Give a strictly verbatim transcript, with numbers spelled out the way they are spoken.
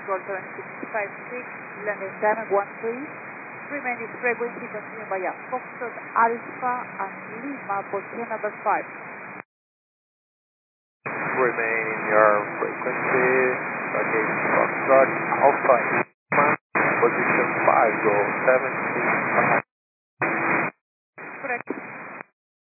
Control seven six five six, landing time one three. Remaining frequency continue via Foxtrot Alpha and Lima, position number five. Remain in your frequency, okay, Foxtrot Alpha Lima, position five, go seven six five.